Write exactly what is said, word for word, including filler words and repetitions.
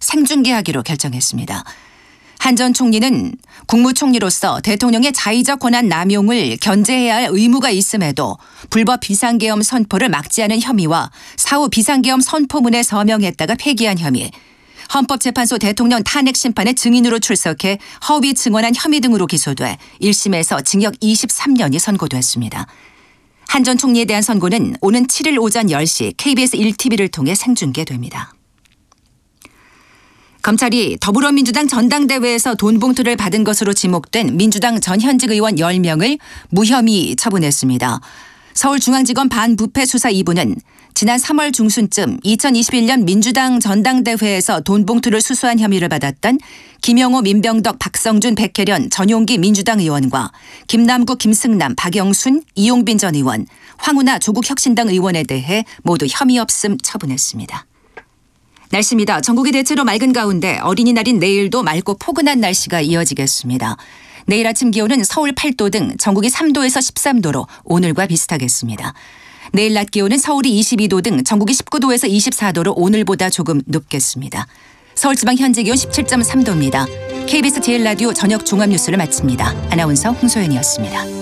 생중계하기로 결정했습니다. 한 전 총리는 국무총리로서 대통령의 자의적 권한 남용을 견제해야 할 의무가 있음에도 불법 비상계엄 선포를 막지 않은 혐의와 사후 비상계엄 선포문에 서명했다가 폐기한 혐의, 헌법재판소 대통령 탄핵 심판의 증인으로 출석해 허위 증언한 혐의 등으로 기소돼 일 심에서 징역 이십삼 년이 선고됐습니다. 한 전 총리에 대한 선고는 오는 칠 일 오전 열 시 케이비에스 일 티비를 통해 생중계됩니다. 검찰이 더불어민주당 전당대회에서 돈 봉투를 받은 것으로 지목된 민주당 전 현직 의원 열 명을 무혐의 처분했습니다. 서울중앙지검 반부패 수사 이 부는 지난 삼월 중순쯤 이천이십일 년 민주당 전당대회에서 돈 봉투를 수수한 혐의를 받았던 김영호, 민병덕, 박성준, 백혜련, 전용기 민주당 의원과 김남국, 김승남, 박영순, 이용빈 전 의원, 황운하 조국혁신당 의원에 대해 모두 혐의 없음 처분했습니다. 날씨입니다. 전국이 대체로 맑은 가운데 어린이날인 내일도 맑고 포근한 날씨가 이어지겠습니다. 내일 아침 기온은 서울 팔 도 등 전국이 삼 도에서 십삼 도로 오늘과 비슷하겠습니다. 내일 낮 기온은 서울이 이십이 도 등 전국이 십구 도에서 이십사 도로 오늘보다 조금 높겠습니다. 서울지방 현재 기온 십칠 점 삼 도입니다. 케이비에스 제일 라디오 저녁 종합뉴스를 마칩니다. 아나운서 홍소연이었습니다.